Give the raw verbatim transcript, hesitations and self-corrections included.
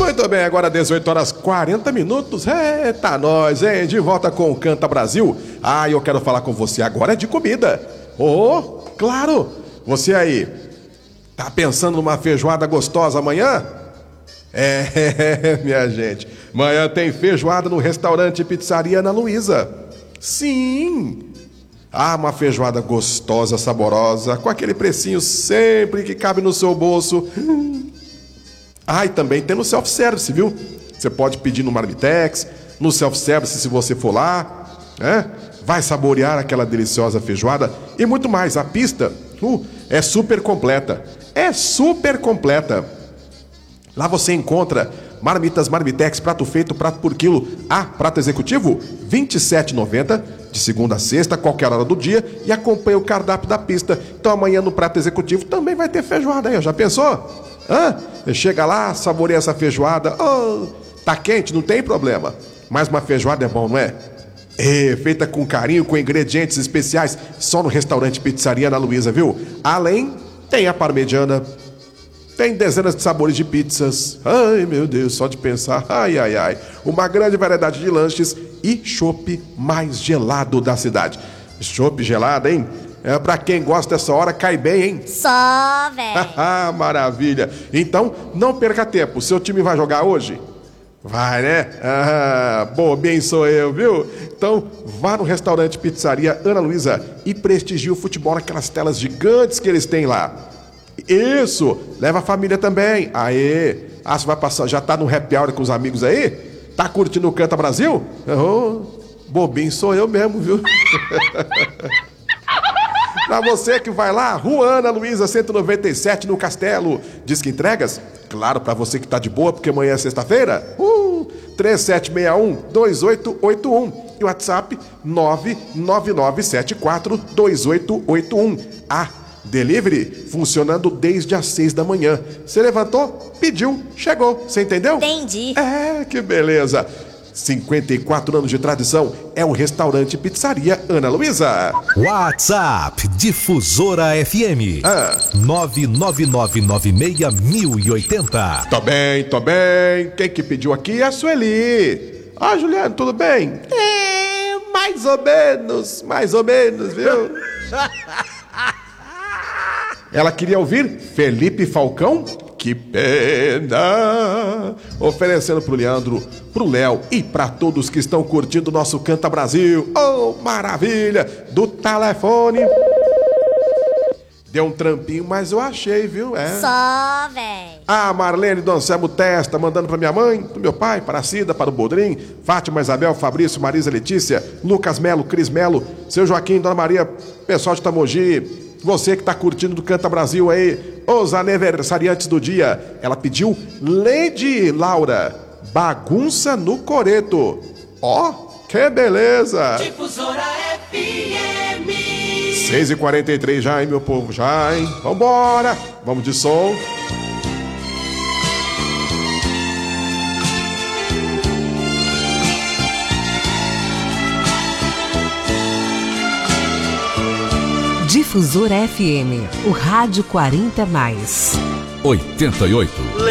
Muito bem, agora dezoito horas e quarenta minutos. Eita, nós, hein? De volta com o Canta Brasil. Ah, eu quero falar com você agora de comida. Oh, claro. Você aí, tá pensando numa feijoada gostosa amanhã? É, minha gente. Amanhã tem feijoada no restaurante Pizzaria Ana Luísa. Sim. Ah, uma feijoada gostosa, saborosa, com aquele precinho sempre que cabe no seu bolso. Ah, e também tem no self-service, viu? Você pode pedir no Marmitex, no self-service se você for lá, né? Vai saborear aquela deliciosa feijoada e muito mais. A pista uh, é super completa. É super completa. Lá você encontra marmitas Marmitex, prato feito, prato por quilo. Ah, prato executivo, vinte e sete reais e noventa centavos, de segunda a sexta, qualquer hora do dia, e acompanha o cardápio da pista. Então amanhã no prato executivo também vai ter feijoada aí, já pensou? Hã? Chega lá, saboreia essa feijoada. Oh, tá quente, não tem problema. Mas uma feijoada é bom, não é? É, feita com carinho, com ingredientes especiais, só no restaurante Pizzaria Ana Luísa, viu? Além, tem a parmegiana, tem dezenas de sabores de pizzas. Ai, meu Deus, só de pensar. Ai, ai, ai. Uma grande variedade de lanches e chopp mais gelado da cidade. Chopp gelado, hein? É, pra quem gosta dessa hora, cai bem, hein? Só, velho. Ah, maravilha. Então, não perca tempo. Seu time vai jogar hoje? Vai, né? Ah, bom, bem sou eu, viu? Então, vá no restaurante Pizzaria Ana Luísa e prestigie o futebol naquelas telas gigantes que eles têm lá. Isso! Leva a família também. Aê! Ah, você vai passar, já tá no happy hour com os amigos aí? Tá curtindo o Canta Brasil? Oh, bobinho sou eu mesmo, viu? Pra você que vai lá, Rua Ana Luísa, cento e noventa e sete, no Castelo. Diz que entregas? Claro, pra você que tá de boa, porque amanhã é sexta-feira. Uh, três sete seis um, dois oito oito um. E o WhatsApp nove nove nove sete quatro dois oito oito um. Ah, delivery funcionando desde as seis da manhã. Você levantou, pediu, chegou. Você entendeu? Entendi. É, que beleza. cinquenta e quatro anos de tradição, é o restaurante Pizzaria Ana Luísa. WhatsApp Difusora F M Ah. nove nove nove nove seis mil e oitenta. Tô bem, tô bem. Quem que pediu aqui é a Sueli. Ah, Juliano, tudo bem? É, mais ou menos, mais ou menos, viu? Ela queria ouvir Felipe Falcão? Que pena! Oferecendo pro Leandro, pro Léo e pra todos que estão curtindo o nosso Canta Brasil. Oh, maravilha! Do telefone. Deu um trampinho, mas eu achei, viu? É. Só, velho. Ah, Marlene do Anselmo Testa, mandando pra minha mãe, pro meu pai, para a Cida, para o Bodrim, Fátima, Isabel, Fabrício, Marisa, Letícia, Lucas Melo, Cris Melo, seu Joaquim, Dona Maria, pessoal de Tamogi. Você que tá curtindo do Canta Brasil aí, os aniversariantes do dia. Ela pediu Lady Laura, Bagunça no Coreto. Ó, oh, que beleza! Difusora F M. seis e quarenta e três já, hein, meu povo, já, hein? Vambora! Vamos de som. Difusora F M, o rádio quarenta mais. oitenta e oito.